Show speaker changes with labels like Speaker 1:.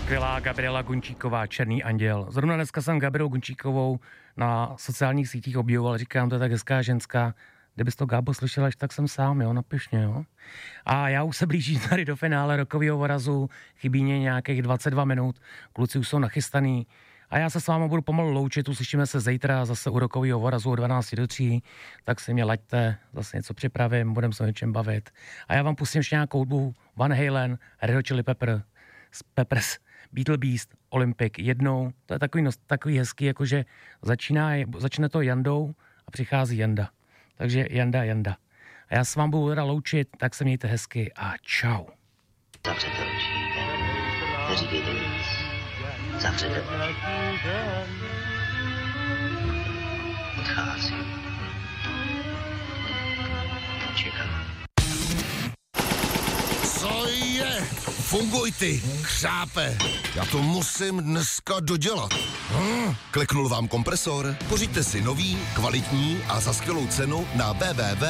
Speaker 1: skvělá Gabriela Gunčíková, Černý anděl. Zrovna dneska jsem Gabrielu Gunčíkovou na sociálních sítích objevoval, říkám, to je tak hezká ženská. Kdybys to, Gábo, slyšel, až tak jsem sám, jo, napiš mě, jo. A já už se blížím tady do finále rokového vorazu, chybí mě nějakých 22 minut, kluci už jsou nachystaný a já se s vámi budu pomalu loučit, uslyšíme se zítra zase u rokového vorazu od 12 do 3, tak si mě laďte, zase něco připravím, budeme se o něčem bavit. A já vám pustím ještě nějakou hudbu Van Halen, Red Hot Chili Peppers, Beatle Beast, Olympic jednou, to je takový hezký, jakože začne to Jandou a přichází Janda. Takže Janda. A já s vám budu teda loučit, tak se mějte hezky a čau.
Speaker 2: Zavřete oči, neříkejte nic. Zavřete oči. Odchází. Čekám.
Speaker 3: Co je? Funguj ty, křápe. Já to musím dneska dodělat. Kliknul vám kompresor? Pořiďte si nový, kvalitní a za skvělou cenu na www